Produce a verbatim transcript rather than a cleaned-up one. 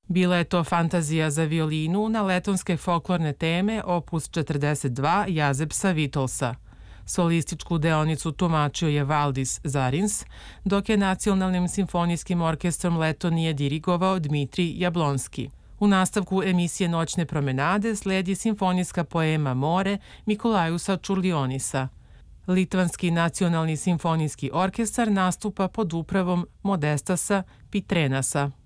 Bila je to fantazija za violinu na letonske folklorne teme opus četrdeset dva Jazepsa Vitolsa. Solističku deonicu tumačio je Valdis Zarins, dok je Nacionalnim simfonijskim orkestrom Letonije dirigovao Dmitrij Jablonski. U nastavku emisije Noćne promenade sledi simfonijska poema More Mikolajusa Čurlionisa. Litvanski nacionalni simfonijski orkestar nastupa pod upravom Modestasa Pitrenasa.